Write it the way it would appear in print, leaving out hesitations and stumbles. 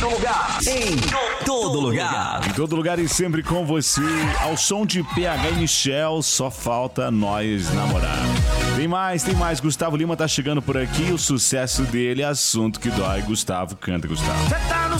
Em todo lugar. Em todo lugar e sempre com você. Ao som de PH e Michel, só falta nós namorar. Tem mais. Gustavo Lima tá chegando por aqui. O sucesso dele é Assunto que Dói. Gustavo, canta, Gustavo. Cê tá no